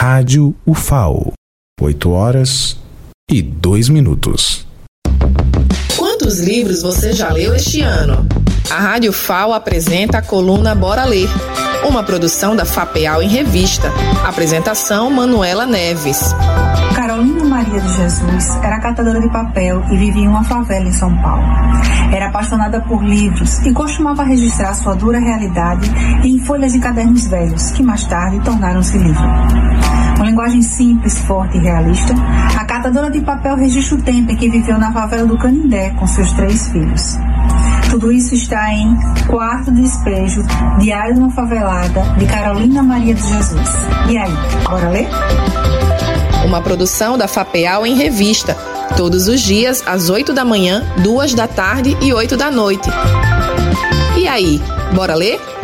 Rádio UFAO. 8h02. Quantos livros você já leu este ano? A Rádio UFAO apresenta a coluna Bora Ler, uma produção da FAPEAL em Revista. Apresentação Manuela Neves. Carolina Maria de Jesus era catadora de papel e vivia em uma favela em São Paulo. Era apaixonada por livros e costumava registrar sua dura realidade em folhas e cadernos velhos, que mais tarde tornaram-se livro. Com linguagem simples, forte e realista, a catadora de papel registra o tempo em que viveu na favela do Canindé com seus 3 filhos. Tudo isso está em Quarto Despejo, Diário de uma Favelada, de Carolina Maria de Jesus. E aí, bora ler? Uma produção da FAPEAL em Revista, todos os dias às 8 da manhã, 2 da tarde e 8 da noite. E aí, bora ler?